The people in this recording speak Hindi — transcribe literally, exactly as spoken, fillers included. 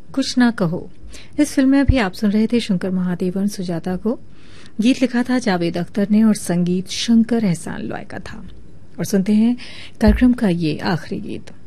कुछ ना कहो। इस फिल्म में भी आप सुन रहे थे शंकर महादेवन सुजाता को। गीत लिखा था जावेद अख्तर ने और संगीत शंकर एहसान लॉय का था। और सुनते हैं कार्यक्रम का ये आखिरी गीत।